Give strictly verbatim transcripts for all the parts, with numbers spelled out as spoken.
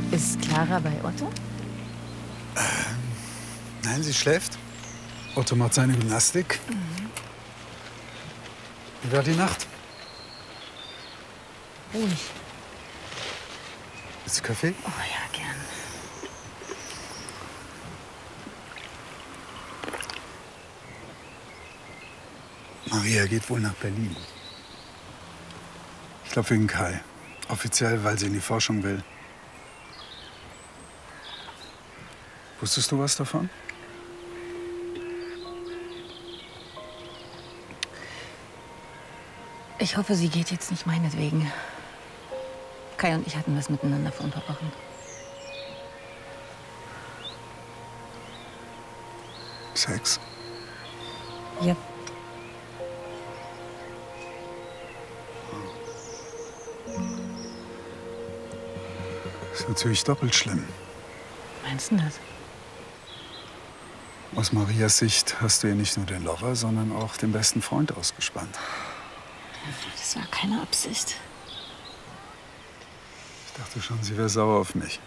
Ist Clara bei Otto? Ähm, nein, sie schläft. Otto macht seine Gymnastik. Mhm. Wie war die Nacht? Ruhig. Willst du Kaffee? Oh ja, gern. Maria geht wohl nach Berlin. Ich glaube wegen Kai. Offiziell, weil sie in die Forschung will. Wusstest du was davon? Ich hoffe, sie geht jetzt nicht meinetwegen. Kai und ich hatten was miteinander vor ein paar Wochen. Sex? Ja. Das ist natürlich doppelt schlimm. Meinst du das? Aus Marias Sicht hast du ihr nicht nur den Lover, sondern auch den besten Freund ausgespannt. Das war keine Absicht. Ich dachte schon, sie wäre sauer auf mich.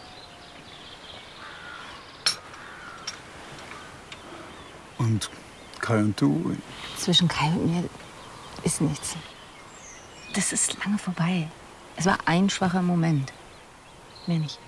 Und Kai und du? Zwischen Kai und mir ist nichts. Das ist lange vorbei. Es war ein schwacher Moment. Mehr nicht.